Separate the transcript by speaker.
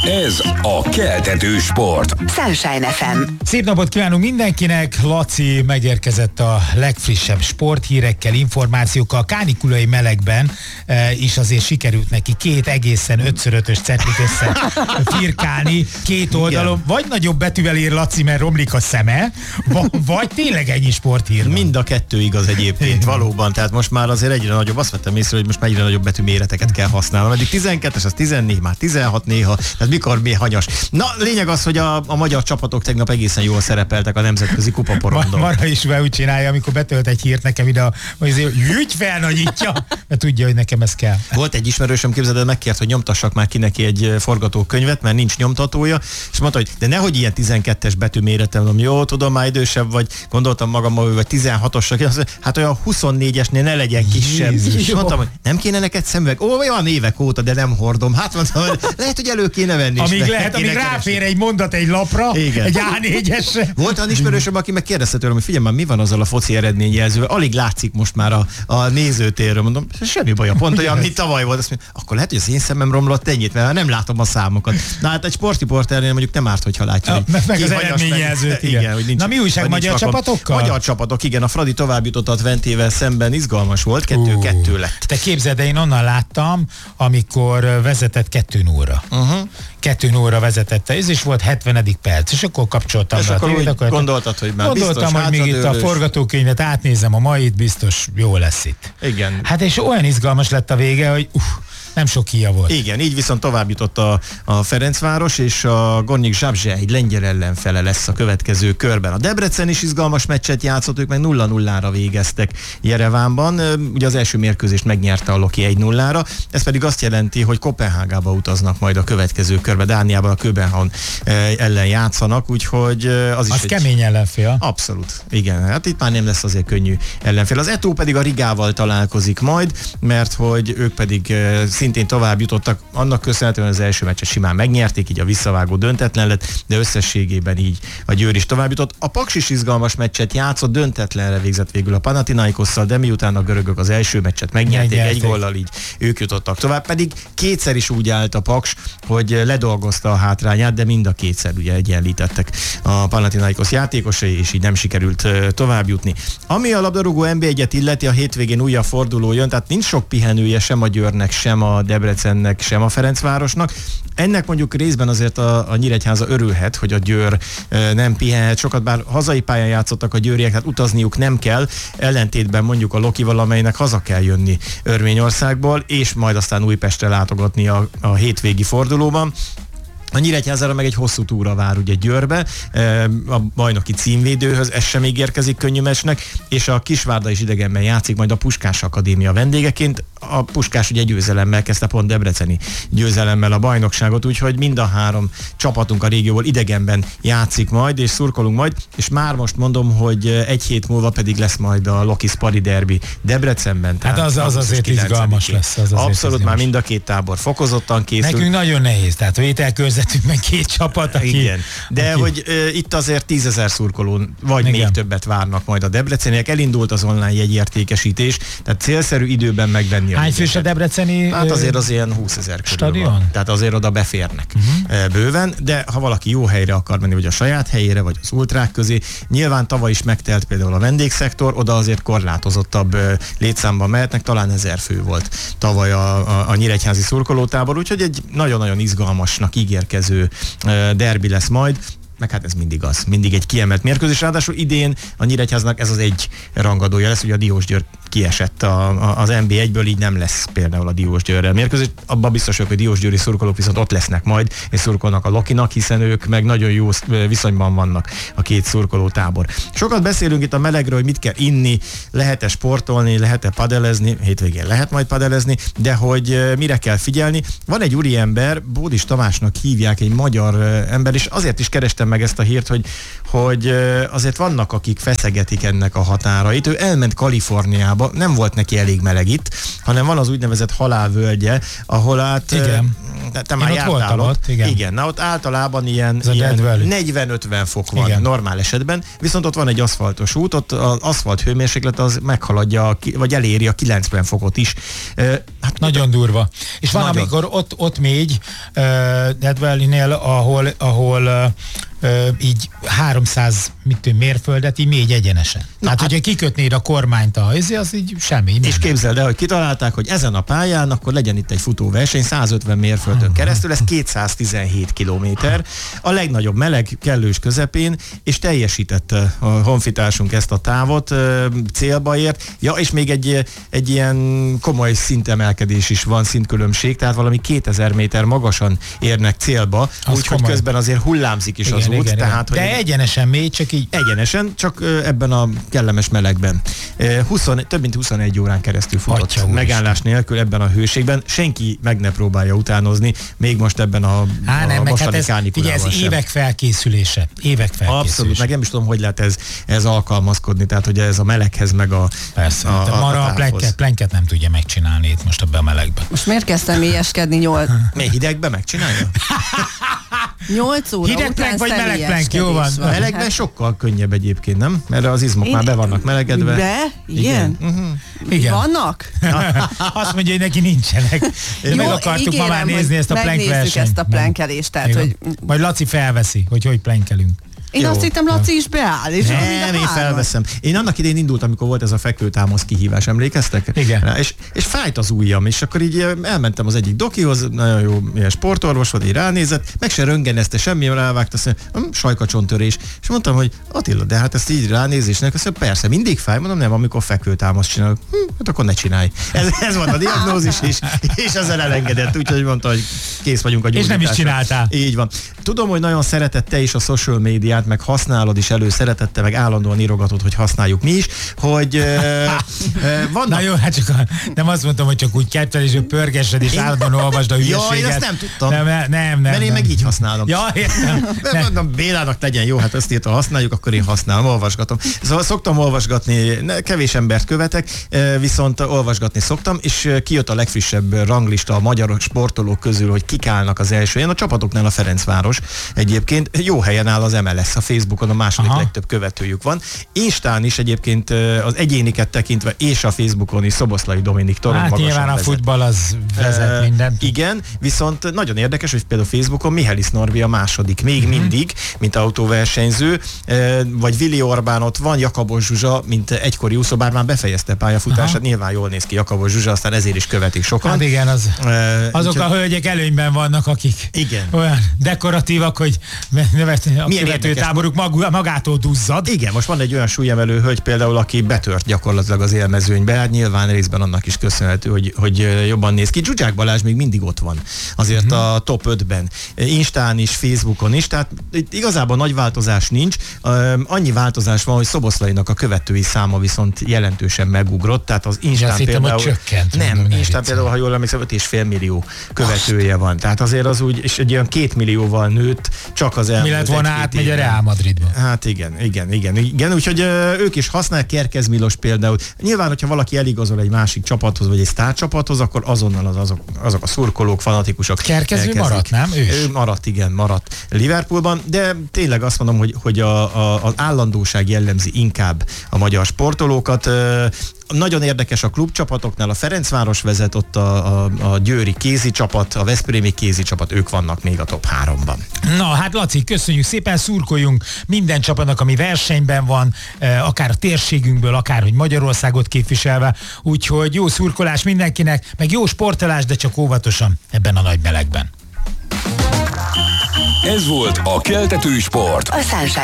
Speaker 1: Ez a keltető sport.
Speaker 2: Sunshine FM.
Speaker 3: Szép napot kívánunk mindenkinek! Laci megérkezett a legfrissebb sporthírekkel, információkkal. Kánikulai melegben is azért sikerült neki két egészen 5x5-ös cetlit össze firkálni két oldalon. Igen. Vagy nagyobb betűvel ír Laci, mert romlik a szeme, vagy tényleg ennyi sporthír van.
Speaker 4: Mind a kettő igaz egyébként, valóban. Tehát most már azért egyre nagyobb, azt vettem észre, hogy most már egyre nagyobb betűméreteket kell használnom. Eddig 12-es, az 14, már 16 néha, tehát mikor mi hanyas. Na, lényeg az, hogy a magyar csapatok tegnap egészen jól szerepeltek a nemzetközi kupaporondon.
Speaker 3: Mara is úgy csinálja, amikor betölt egy hírt nekem ide, hogy ügy felnagyítja, mert tudja, hogy nekem ez kell.
Speaker 4: Volt egy ismerősöm, képzeld el, megkért, hogy nyomtassak már ki neki egy forgatókönyvet, mert nincs nyomtatója, és mondta, hogy de nehogy ilyen 12-es betűméretem, mondom, jó, tudom, már idősebb vagy, gondoltam magammal, vagy 16-osra, hát olyan 24-esnél ne legyen kisebb. És mondtam, hogy nem kéne neked szemüveg? Olyan évek óta, de nem hordom. Hát mondtam, lehet, hogy elő kéne venni.
Speaker 3: Amíg ráfér egy mondat egy lapra, igen. Egy A4-esre.
Speaker 4: Volt olyan ismerősöm, aki meg kérdezte tőlem, hogy figyelj már, mi van azzal a foci eredményjelzővel? Alig látszik most már a nézőtérről. Mondom, semmi baj, pont olyan, mint tavaly volt. Azt mondja, akkor lehet, hogy az én szemem romlott ennyit, mert nem látom a számokat. Na hát egy sportriporternél mondjuk nem árt, hogyha látja.
Speaker 3: Meg az eredményjelzőt, igen. Hogy nincs, na mi újság magyar csapatokkal?
Speaker 4: Magyar csapatok, igen. A Fradi tovább jutott a Twentével szemben, izgalmas volt, 2-2 lett.
Speaker 3: Te képzeld, de én onnan láttam, amikor vezetett 2-0-ra. 2-0-ra vezetette, ez is volt 70. perc, és akkor kapcsoltam
Speaker 4: és
Speaker 3: be
Speaker 4: akkor úgy gondoltad, hogy már
Speaker 3: gondoltam, hogy még itt a forgatókönyvet átnézem a mait, biztos jó lesz itt.
Speaker 4: Igen.
Speaker 3: Hát és olyan izgalmas lett a vége, hogy nem sok híja volt.
Speaker 4: Igen, így viszont tovább jutott a Ferencváros, és a Gornik Zabrze egy lengyel ellenfele lesz a következő körben. A Debrecen is izgalmas meccset játszott, ők meg 0-0-ra végeztek Jerevánban. Ugye az első mérkőzést megnyerte a Loki 1-0-ra, ez pedig azt jelenti, hogy Koppenhágába utaznak majd a következő körbe. Dániában a Köbenhavn ellen játszanak, úgyhogy az is
Speaker 3: egy kemény ellenfél.
Speaker 4: Abszolút, igen. Hát itt már nem lesz azért könnyű ellenfél. Az Eto pedig a Rigával találkozik majd, mert hogy ők pedig szintén tovább jutottak, annak köszönhetően az első meccset simán megnyerték, így a visszavágó döntetlen lett, de összességében így a Győr is tovább jutott. A Paks is izgalmas meccset játszott, döntetlenre végzett végül a Panathinaikosszal, de miután a görögök az első meccset megnyerték egy góllal, így ők jutottak tovább. Pedig kétszer is úgy állt a Paks, hogy ledolgozta a hátrányát, de mind a kétszer ugye egyenlítettek a Panathinaikos játékosai, és így nem sikerült tovább jutni. Ami a labdarúgó NB1-et illeti, a hétvégén újabb forduló jön, tehát nincs sok pihenője sem a Győrnek, sem a Debrecennek, sem a Ferencvárosnak. Ennek mondjuk részben azért a Nyíregyháza örülhet, hogy a Győr nem pihenhet sokat, bár hazai pályán játszottak a győriek, hát utazniuk nem kell, ellentétben mondjuk a Lokival, amelynek haza kell jönni Örményországból, és majd aztán Újpestre látogatni a hétvégi fordulóban. A Nyíregyházára meg egy hosszú túra vár ugye Győrbe, a bajnoki címvédőhöz, ez sem ígérkezik könnyű meccsnek, és a Kisvárda is idegenben játszik majd a Puskás Akadémia vendégeként. A Puskás ugye győzelemmel kezdte, pont debreceni győzelemmel a bajnokságot, úgyhogy mind a három csapatunk a régióból idegenben játszik majd, és szurkolunk majd, és már most mondom, hogy egy hét múlva pedig lesz majd a Loki Spari derbi Debrecenben.
Speaker 3: Hát az azért izgalmas lesz.
Speaker 4: Abszolút, már mind a két tábor fokozottan készül.
Speaker 3: Nekünk nagyon nehéz, tehát vételkörzetünk meg két csapat,
Speaker 4: igen, de hogy itt azért 10 000 szurkolón, vagy igen, még többet várnak majd a debreceniek. Elindult az online jegyértékesítés, tehát célszerű időben megvenni.
Speaker 3: Hány fős a debreceni?
Speaker 4: Hát azért az ilyen 20 000 körül
Speaker 3: stadion
Speaker 4: van. Tehát azért oda beférnek bőven, de ha valaki jó helyre akar menni, vagy a saját helyére, vagy az ultrák közé, nyilván tavaly is megtelt például a vendégszektor, oda azért korlátozottabb létszámban mehetnek, talán 1000 fő volt tavaly a nyíregyházi szurkolótábor, úgyhogy egy nagyon-nagyon izgalmasnak ígérkező derbi lesz majd. Meg hát ez mindig az, mindig egy kiemelt mérkőzés, ráadásul idén a Nyíregyháznak ez az egy rangadója lesz, ugye a Diósgyőr kiesett az NB1-ből, így nem lesz például a Diósgyőrrel mérkőzés. Abban biztos vagyok, hogy diósgyőri szurkolók viszont ott lesznek majd, és szurkolnak a Lokinak, hiszen ők meg nagyon jó viszonyban vannak a két szurkoló tábor. Sokat beszélünk itt a melegről, hogy mit kell inni, lehet-e sportolni, lehet-e padelezni, hétvégén lehet majd padelezni, de hogy mire kell figyelni. Van egy úriember, Bódis Tamásnak hívják, egy magyar ember, és azért is kerestem meg ezt a hírt, hogy azért vannak, akik feszegetik ennek a határait. Ő elment Kaliforniába, nem volt neki elég meleg itt, hanem van az úgynevezett halálvölgye, ahol te már jártál ott. Igen, na ott általában ilyen 40-50 fok van normál esetben, viszont ott van egy aszfaltos út, ott az aszfalt hőmérséklet az meghaladja, vagy eléri a 90 fokot is.
Speaker 3: Hát nagyon durva. És van, amikor ott még Death Valley-nél, ahol így 300 mérföldet így mégy egyenesen. Tehát, hogyha kikötnéd a kormányt az így semmi.
Speaker 4: És képzeld el, hogy kitalálták, hogy ezen a pályán akkor legyen itt egy futóverseny 150 mérföldön keresztül, ez 217 kilométer, a legnagyobb meleg kellős közepén, és teljesítette a honfitársunk ezt a távot, célba ért. Ja, és még egy ilyen komoly szintemelkedés is van, szintkülönbség, tehát valami 2000 méter magasan érnek célba, úgyhogy közben azért hullámzik is az út.
Speaker 3: Igen.
Speaker 4: Tehát,
Speaker 3: de hogy egyenesen mély, csak így.
Speaker 4: Egyenesen, csak ebben a kellemes melegben. Több mint 21 órán keresztül futott megállás nélkül ebben a hőségben. Senki meg ne próbálja utánozni, még most ebben a mostani kánikulával sem.
Speaker 3: Ez évek felkészülése.
Speaker 4: Abszolút, meg nem is tudom, hogy lehet ez alkalmazkodni, tehát hogy ez a meleghez meg a
Speaker 3: persze, a plenket nem tudja megcsinálni itt most ebben a melegben.
Speaker 2: Most miért kezdtem mélyeskedni 8?
Speaker 4: Még hidegben megcsinálja?
Speaker 2: 8 óra
Speaker 3: hideg vagy meleg plank, jó van.
Speaker 4: A melegben sokkal könnyebb egyébként, nem? Mert az izmok már be vannak melegedve.
Speaker 2: De? Igen?
Speaker 3: Igen.
Speaker 2: Vannak?
Speaker 3: Azt mondja, hogy neki nincsenek. Meg akartuk ma már nézni ezt a plank versenyt.
Speaker 2: Megnézzük ezt a plankelést. Tehát, hogy...
Speaker 3: Majd Laci felveszi, hogy plankelünk.
Speaker 2: Én azt hittem, Laci is beáll. És
Speaker 4: nem, én felveszem. Én annak idején indult, amikor volt ez a fekvőtámasz kihívás, emlékeztek?
Speaker 3: Igen.
Speaker 4: És fájt az ujjam, és akkor így elmentem az egyik dokihoz, nagyon jó ilyen sportorvos volt, így ránézett, meg se röntgenezte semmi, rávágta, azt mondja, sajkacsontörés. És mondtam, hogy Attila, de hát ezt így ránézésnek, azt mondja, persze, mindig fáj, mondom, nem, amikor fekvőtámaszt csinálok. Hát akkor ne csinálj. Ez volt a diagnózis, és ezzel elengedett, úgyhogy mondta, hogy kész vagyunk a gyógyításra.
Speaker 3: És nem is csináltál.
Speaker 4: Így van. Tudom, hogy nagyon szereted te is a social médiát, meg használod is előszeretettel, meg állandóan írogatod, hogy használjuk mi is, hogy vannak...
Speaker 3: Na jó, hát csak nem azt mondtam, hogy csak úgy kettel, és pörgessed, és állandóan olvasd a hülyeséget.
Speaker 4: Ja, én ezt nem tudtam.
Speaker 3: Nem.
Speaker 4: Mert én meg így használom.
Speaker 3: Ja, értem.
Speaker 4: Mondom, Bélának legyen jó, hát ezt írta, használjuk, akkor én használom, olvasgatom. Szóval szoktam olvasgatni, kevés embert követek, viszont olvasgatni szoktam, és kijött a legfrissebb ranglista a magyar sportolók közül, hogy kik állnak az első helyen. A csapatoknál a Ferencváros egyébként jó helyen áll az MLS, a Facebookon a második legtöbb követőjük van. Instán is egyébként az egyéniket tekintve, és a Facebookon is Szoboszlai Dominik torony magasan
Speaker 3: nyilván
Speaker 4: vezet.
Speaker 3: A futball az vezet mindent.
Speaker 4: Igen, viszont nagyon érdekes, hogy például Facebookon Mihály Norbi a második, még mindig, mint autóversenyző, vagy Vili Orbán ott van, Jakabos Zsuzsa, mint egykori úszó, bár már befejezte pályafutását, nyilván jól néz ki Jakabos Zsuzsa, aztán ezért is követik sokan.
Speaker 3: Hát igen, azok a hölgyek előnyben vannak, akik olyan dekoratívak, hogy a követőtáboruk magától duzzad.
Speaker 4: Igen, most van egy olyan súlyemelő hölgy például, aki betört gyakorlatilag az élmezőnybe, hát nyilván részben annak is köszönhető, hogy jobban néz ki. Zsuzsák Balázs még mindig ott van, azért a top 5-ben. Instán is, Facebookon is, tehát igazából nagy változás nincs. Annyi változás van, hogy Szoboszlainak a követői száma viszont jelentősen megugrott, tehát az Instán például...
Speaker 3: Csökkent,
Speaker 4: nem, Instán például, ha jól emlékszem, 5,5 millió követője van. Tehát azért az úgy, és egy olyan 2 millióval nőtt csak az elmúlt.
Speaker 3: Mi lett volna átmegy a Real Madridba?
Speaker 4: Hát igen, úgyhogy ők is használják, Kerkez Milos például. Nyilván, hogyha valaki eligazol egy másik csapathoz, vagy egy sztárcsapathoz, akkor azonnal azok a szurkolók, fanatikusok.
Speaker 3: Kerkező maradt, nem?
Speaker 4: Ő maradt Liverpoolban, de tényleg azt mondom, hogy az állandóság jellemzi inkább a magyar sportolókat. Nagyon érdekes a klubcsapatoknál, a Ferencváros vezet, ott a győri kézi csapat, a veszprémi kézi csapat, ők vannak még a top 3-ban.
Speaker 3: Na hát Laci, köszönjük szépen, szurkoljunk minden csapatnak, ami versenyben van, akár a térségünkből, akár hogy Magyarországot képviselve, úgyhogy jó szurkolás mindenkinek, meg jó sportolás, de csak óvatosan ebben a nagy melegben.
Speaker 1: Ez volt a Keltető Sport.
Speaker 5: A Sunshine